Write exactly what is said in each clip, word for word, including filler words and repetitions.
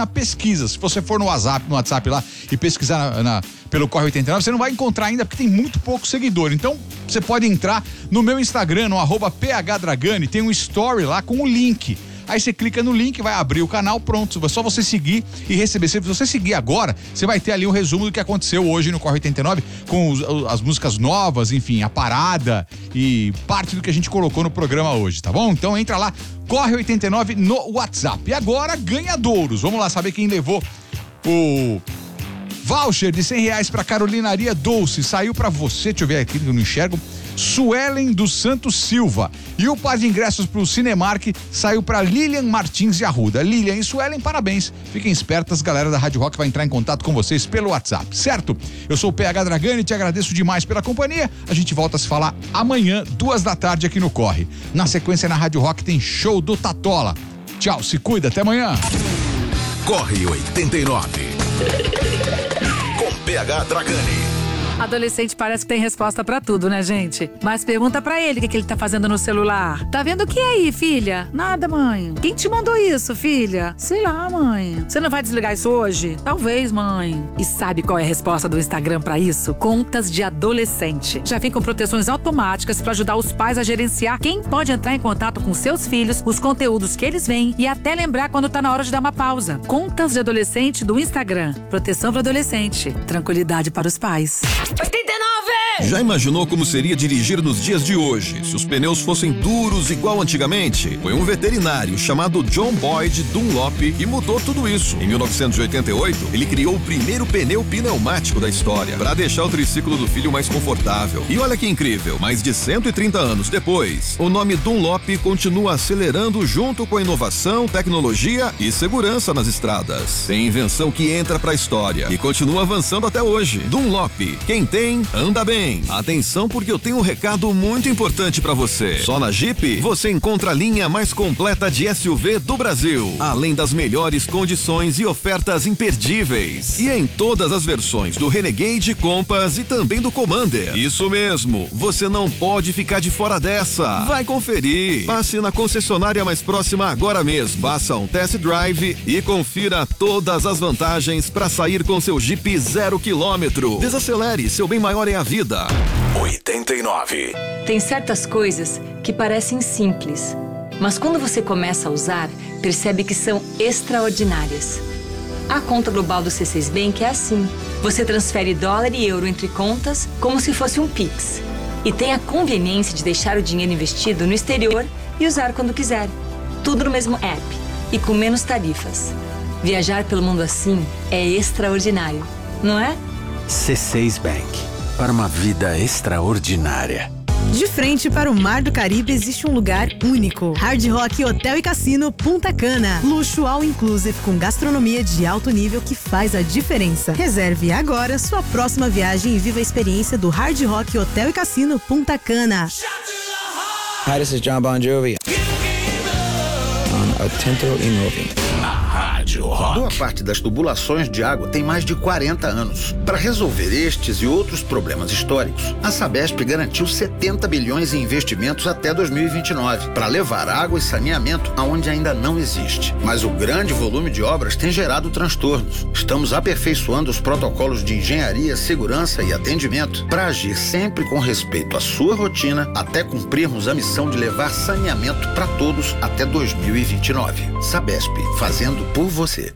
na pesquisa. Se você for no WhatsApp, no WhatsApp lá e pesquisar na, na, pelo Corre oitenta e nove, você não vai encontrar ainda porque tem muito pouco seguidor. Então, você pode entrar no meu Instagram, no arroba phdragani, tem um story lá com o link. Aí você clica no link, vai abrir o canal, pronto. É só você seguir e receber. Se você seguir agora, você vai ter ali um resumo do que aconteceu hoje no Corre oitenta e nove, com os, as músicas novas, enfim, a parada e parte do que a gente colocou no programa hoje, tá bom? Então entra lá, Corre oitenta e nove no WhatsApp. E agora, ganhadouros. Vamos lá saber quem levou o voucher de cem reais pra Carolinaria Doce. Saiu pra você, deixa eu ver aqui que eu não enxergo. Suelen dos Santos Silva. E o par de ingressos pro Cinemark saiu pra Lilian Martins de Arruda. Lilian e Suelen, parabéns. Fiquem espertas, galera da Rádio Rock vai entrar em contato com vocês pelo WhatsApp, certo? Eu sou o P H Dragani, te agradeço demais pela companhia. A gente volta a se falar amanhã, duas da tarde aqui no Corre. Na sequência, na Rádio Rock tem show do Tatola. Tchau, se cuida, até amanhã. Corre oitenta e nove. Com P H Dragani. Adolescente parece que tem resposta pra tudo, né, gente? Mas pergunta pra ele o que, que ele tá fazendo no celular. Tá vendo o que aí, filha? Nada, mãe. Quem te mandou isso, filha? Sei lá, mãe. Você não vai desligar isso hoje? Talvez, mãe. E sabe qual é a resposta do Instagram pra isso? Contas de adolescente. Já vem com proteções automáticas pra ajudar os pais a gerenciar quem pode entrar em contato com seus filhos, os conteúdos que eles veem e até lembrar quando tá na hora de dar uma pausa. Contas de adolescente do Instagram. Proteção para adolescente. Tranquilidade para os pais. oitenta e nove! Já imaginou como seria dirigir nos dias de hoje, se os pneus fossem duros igual antigamente? Foi um veterinário chamado John Boyd Dunlop que mudou tudo isso. Em mil novecentos e oitenta e oito, ele criou o primeiro pneu pneumático da história, para deixar o triciclo do filho mais confortável. E olha que incrível, mais de cento e trinta anos depois, o nome Dunlop continua acelerando junto com a inovação, tecnologia e segurança nas estradas. Tem invenção que entra pra história e continua avançando até hoje. Dunlop, quem tem, anda bem. Atenção, porque eu tenho um recado muito importante pra você. Só na Jeep, você encontra a linha mais completa de S U V do Brasil, além das melhores condições e ofertas imperdíveis. E em todas as versões do Renegade, Compass e também do Commander. Isso mesmo, você não pode ficar de fora dessa. Vai conferir. Passe na concessionária mais próxima agora mesmo. Faça um test drive e confira todas as vantagens para sair com seu Jeep zero quilômetro. Desacelere, seu bem maior é a vida. oitenta e nove. Tem certas coisas que parecem simples, mas quando você começa a usar, percebe que são extraordinárias. A conta global do C seis Bank é assim. Você transfere dólar e euro entre contas como se fosse um Pix. E tem a conveniência de deixar o dinheiro investido no exterior e usar quando quiser. Tudo no mesmo app e com menos tarifas. Viajar pelo mundo assim é extraordinário, não é? C seis Bank. Para uma vida extraordinária. De frente para o Mar do Caribe existe um lugar único. Hard Rock Hotel e Cassino Punta Cana. Luxo all inclusive com gastronomia de alto nível que faz a diferença. Reserve agora sua próxima viagem e viva a experiência do Hard Rock Hotel e Cassino Punta Cana. Hi, this is John Bon Jovi. On Atento e Moving. Rádio Rock. Boa parte das tubulações de água tem mais de quarenta anos. Para resolver estes e outros problemas históricos, a Sabesp garantiu setenta bilhões em investimentos até dois mil e vinte e nove para levar água e saneamento aonde ainda não existe. Mas o grande volume de obras tem gerado transtornos. Estamos aperfeiçoando os protocolos de engenharia, segurança e atendimento para agir sempre com respeito à sua rotina até cumprirmos a missão de levar saneamento para todos até dois mil e vinte e nove. Sabesp, fazendo por você.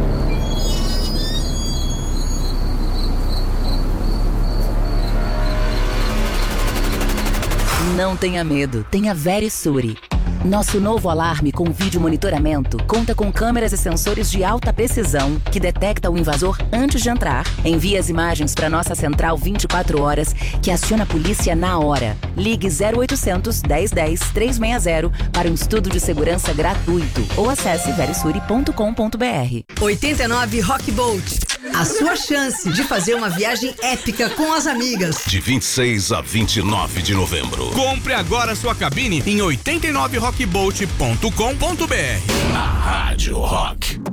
Não tenha medo, tenha Verisure. Nosso novo alarme com vídeo monitoramento conta com câmeras e sensores de alta precisão que detecta o invasor antes de entrar, envia as imagens para nossa central vinte e quatro horas, que aciona a polícia na hora. Ligue zero oitocentos, dez dez, trezentos e sessenta para um estudo de segurança gratuito ou acesse verisure ponto com ponto br. oitenta e nove Rock Boat. A sua chance de fazer uma viagem épica com as amigas. De vinte e seis a vinte e nove de novembro. Compre agora sua cabine em oitenta e nove rock boat ponto com ponto br. A Rádio Rock.